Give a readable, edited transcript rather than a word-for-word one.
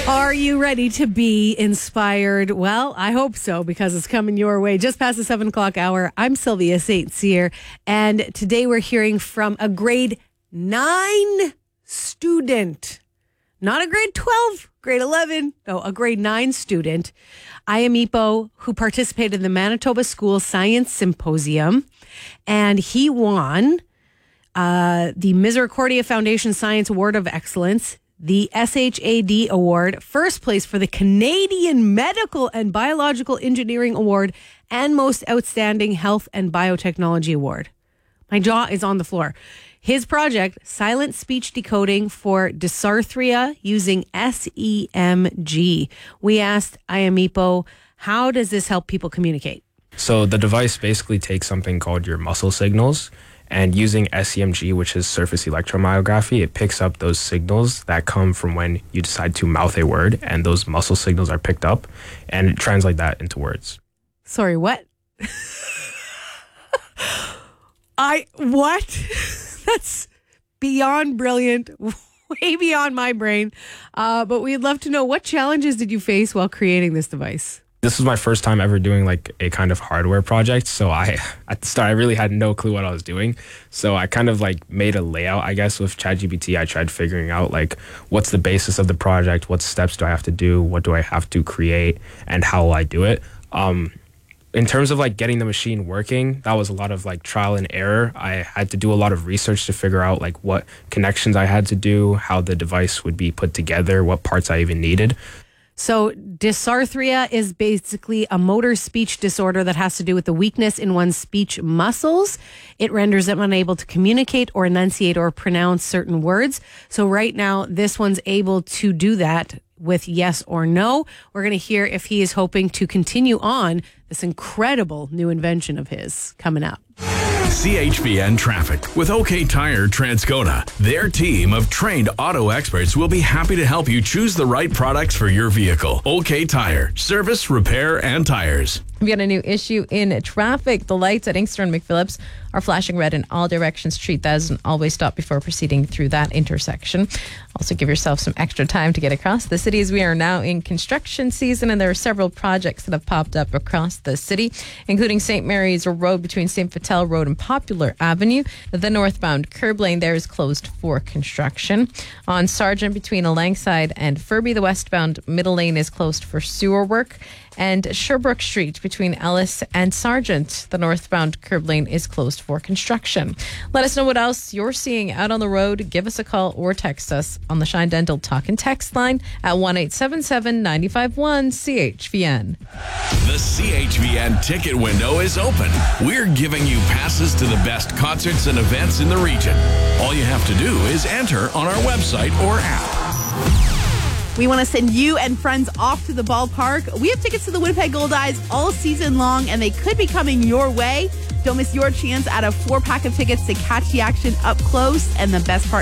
Are you ready to be inspired? Well, I hope so, because it's coming your way. Just past the 7 o'clock hour, I'm Sylvia St. Cyr, and today we're hearing from a grade 9 student. Not a grade 12, grade 11, no, a grade 9 student, Ayamipo, who participated in the Manitoba School Science Symposium, and he won the Misericordia Foundation Science Award of Excellence, the SHAD Award, first place for the Canadian Medical and Biological Engineering Award, and Most Outstanding Health and Biotechnology Award. My jaw is on the floor. His project, silent speech decoding for dysarthria using SEMG. We asked Ayamipo, how does this help people communicate? So the device basically takes something called your muscle signals, and using SEMG, which is surface electromyography, it picks up those signals that come from when you decide to mouth a word, and those muscle signals are picked up, and it translates that into words. Sorry, what? What? That's beyond brilliant, way beyond my brain. But we'd love to know, what challenges did you face while creating this device? This was my first time ever doing like a kind of hardware project. So at the start, I really had no clue what I was doing. So I kind of like made a layout, I guess, with ChatGPT. I tried figuring out like, what's the basis of the project? What steps do I have to do? What do I have to create? And how will I do it? In terms of like getting the machine working, that was a lot of like trial and error. I had to do a lot of research to figure out like what connections I had to do, how the device would be put together, what parts I even needed. So dysarthria is basically a motor speech disorder that has to do with the weakness in one's speech muscles. It renders them unable to communicate or enunciate or pronounce certain words. So right now, this one's able to do that with yes or no. We're going to hear if he is hoping to continue on this incredible new invention of his coming up. CHVN Traffic with OK Tire Transcona. Their team of trained auto experts will be happy to help you choose the right products for your vehicle. OK Tire. Service, repair, and tires. We've got a new issue in traffic. The lights at Inkster and McPhillips are flashing red in all directions. Treat that as an always stop before proceeding through that intersection. Also give yourself some extra time to get across the city, as we are now in construction season, and there are several projects that have popped up across the city, including St. Mary's Road between St. Vital Road and Popular Avenue. The northbound curb lane there is closed for construction. On Sargent between Alangside and Furby, the westbound middle lane is closed for sewer work. And Sherbrooke Street between Ellis and Sargent, the northbound curb lane is closed for construction. Let us know what else you're seeing out on the road. Give us a call or text us on the Shine Dental Talk and Text line at 1-877-951-CHVN. The CHVN ticket window is open. We're giving you passes to the best concerts and events in the region. All you have to do is enter on our website or app. We want to send you and friends off to the ballpark. We have tickets to the Winnipeg Goldeyes all season long, and they could be coming your way. Don't miss your chance at a 4-pack of tickets to catch the action up close. And the best part